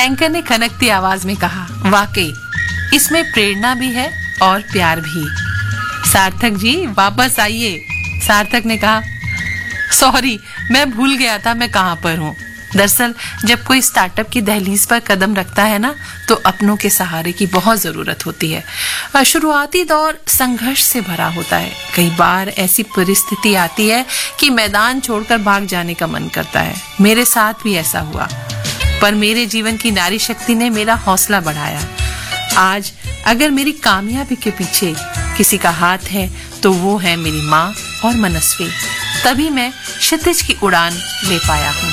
Anchor ने खनकती आवाज में कहा, वाकई इसमें प्रेरणा भी है और प्यार भी। सार्थक जी वापस आइए। सार्थक ने कहा, सॉरी मैं भूल गया था मैं कहां पर हूं। दरअसल जब कोई स्टार्टअप की दहलीज पर कदम रखता है ना, तो अपनों के सहारे की बहुत जरूरत होती है। शुरुआती दौर संघर्ष से भरा होता है। कई बार ऐसी परिस्थिति आती है कि मैदान छोड़कर भाग जाने का मन करता है। मेरे साथ भी ऐसा हुआ, पर मेरे जीवन की नारी शक्ति ने मेरा हौसला बढ़ाया। आज अगर मेरी कामयाबी के पीछे किसी का हाथ है तो वो है मेरी माँ और मनस्वी। तभी मैं क्षितिज की उड़ान ले पाया हूँ।